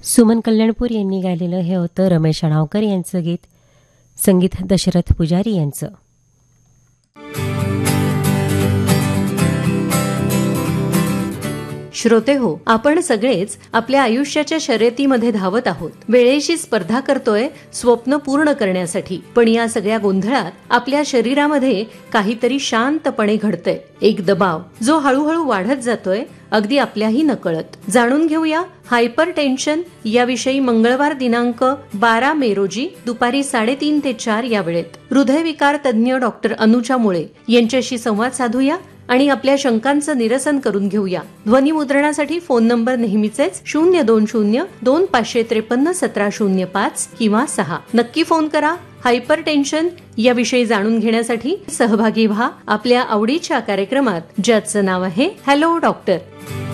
सुमन कल्याणपूर यांनी गायलेलं हे होतं रमेश अणावकर यांचं गीत. संगीत दशरथ पुजारी यांचं. श्रोते हो, आपण सगळेच आपल्या आयुष्याच्या शर्यतीमध्ये धावत आहोत. वेळेशी स्पर्धा करतोय स्वप्न पूर्ण करण्यासाठी. पण या सगळ्या गोंधळात आपल्या शरीरामध्ये काहीतरी शांतपणे घडतंय. एक दबाव जो हळूहळू वाढत जातोय, अगदी आपल्याही नकळत. जाणून घेऊया हायपर टेन्शन याविषयी मंगळवार दिनांक 12 मे रोजी दुपारी 3:30 ते 4 या वेळेत हृदयविकार तज्ज्ञ डॉक्टर अनुजा मुळे यांच्याशी संवाद साधूया आणि आपल्या शंकांचं निरसन करून घेऊया. ध्वनिमुद्रणासाठी फोन नंबर नेहमीचेच 02025531705 किंवा 6. नक्की फोन करा. हायपर टेन्शन याविषयी जाणून घेण्यासाठी सहभागी व्हा आपल्या आवडीच्या कार्यक्रमात, ज्याचं नाव आहे हॅलो डॉक्टर.